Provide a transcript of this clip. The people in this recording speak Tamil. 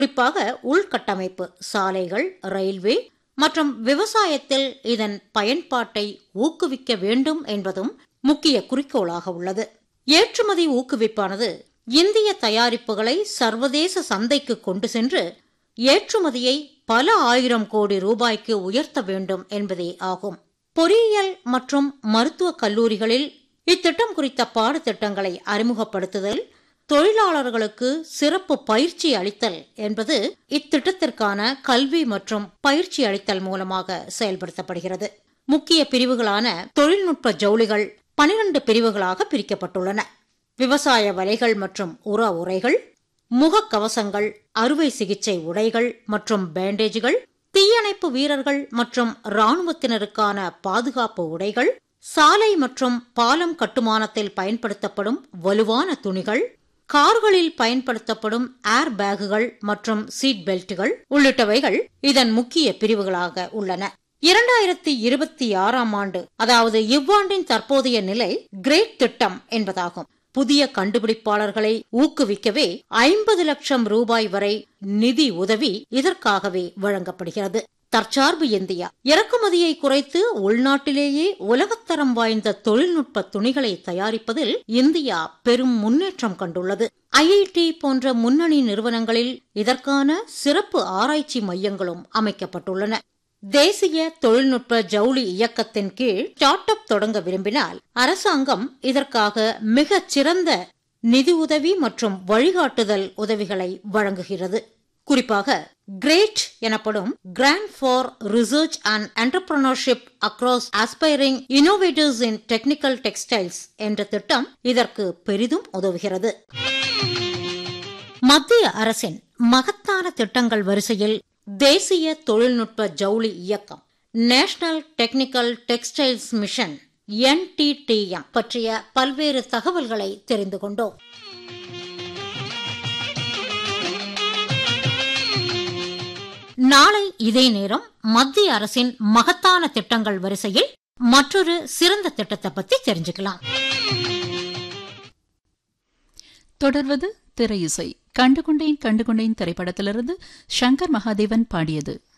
குறிப்பாக உள்கட்டமைப்பு, சாலைகள், ரயில்வே மற்றும் விவசாயத்தில் இதன் பயன்பாட்டை ஊக்குவிக்க வேண்டும் என்பதும் முக்கிய குறிக்கோளாக உள்ளது. ஏற்றுமதி ஊக்குவிப்பானது இந்திய தயாரிப்புகளை சர்வதேச சந்தைக்கு கொண்டு சென்று ஏற்றுமதியை பல ஆயிரம் கோடி ரூபாய்க்கு உயர்த்த வேண்டும் என்பதே ஆகும். பொறியியல் மற்றும் மருத்துவக் கல்லூரிகளில் இத்திட்டம் குறித்த பாடத்திட்டங்களை அறிமுகப்படுத்துதல், தொழிலாளர்களுக்கு சிறப்பு பயிற்சி அளித்தல் என்பது இத்திட்டத்திற்கான கல்வி மற்றும் பயிற்சி அளித்தல் மூலமாக செயல்படுத்தப்படுகிறது. முக்கிய பிரிவுகளான தொழில்நுட்ப ஜவுளிகள் 12 பிரிவுகளாக பிரிக்கப்பட்டுள்ளன. விவசாய வலைகள் மற்றும் உர உரைகள், முகக்கவசங்கள், அறுவை சிகிச்சை உடைகள் மற்றும் பேண்டேஜ்கள், தீயணைப்பு வீரர்கள் மற்றும் இராணுவத்தினருக்கான பாதுகாப்பு உடைகள், சாலை மற்றும் பாலம் கட்டுமானத்தில் பயன்படுத்தப்படும் வலுவான துணிகள், கார்களில் பயன்படுத்தப்படும் ஏர் பேக்குகள் மற்றும் சீட் பெல்ட்டுகள் உள்ளிட்டவைகள் இதன் முக்கிய பிரிவுகளாக உள்ளன. 2026ஆம் ஆண்டு, அதாவது இவ்வாண்டின் தற்போதைய நிலை கிரேட் திட்டம் என்பதாகும். புதிய கண்டுபிடிப்பாளர்களை ஊக்குவிக்கவே 50 லட்சம் ரூபாய் வரை நிதி உதவி இதற்காகவே வழங்கப்படுகிறது. தற்சார்பு இந்தியா இறக்குமதியை குறைத்து உள்நாட்டிலேயே உலகத்தரம் வாய்ந்த தொழில்நுட்ப துணிகளை தயாரிப்பதில் இந்தியா பெரும் முன்னேற்றம் கண்டுள்ளது. IIT போன்ற முன்னணி நிறுவனங்களில் இதற்கான சிறப்பு ஆராய்ச்சி மையங்களும் அமைக்கப்பட்டுள்ளன. தேசிய தொழில்நுட்ப ஜவுளி இயக்கத்தின் கீழ் ஸ்டார்ட் அப் தொடங்க விரும்பினால் அரசாங்கம் இதற்காக மிகச் சிறந்த நிதி உதவி மற்றும் வழிகாட்டுதல் உதவிகளை வழங்குகிறது. குறிப்பாக கிரேட் எனப்படும் grand for research and entrepreneurship across aspiring innovators in technical textiles என்ற திட்டம் இதற்கு பெரிதும் உதவுகிறது. மத்திய அரசின் மகத்தான திட்டங்கள் வரிசையில் தேசிய தொழில்நுட்ப ஜவுளி இயக்கம், national technical textiles mission NTTM பற்றிய பல்வேறு தகவல்களை தெரிந்து கொண்டோம். நாளை இதே நேரம் மத்திய அரசின் மகத்தான திட்டங்கள் வரிசையில் மற்றொரு சிறந்த திட்டத்தை பத்தி தெரிஞ்சுக்கலாம். தொடர்வது திரை இசை. கண்டுகொண்டேன் கண்டுகொண்டேன் திரைப்படத்திலிருந்து சங்கர் மகாதேவன் பாடியது.